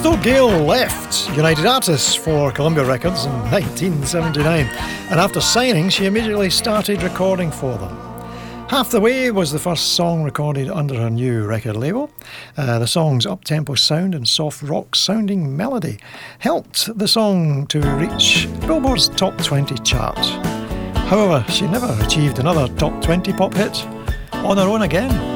Crystal Gayle left United Artists for Columbia Records in 1979, and after signing she immediately started recording for them. Half the Way was the first song recorded under her new record label. The song's up-tempo sound and soft rock sounding melody helped the song to reach Billboard's Top 20 chart. However, she never achieved another Top 20 pop hit on her own again.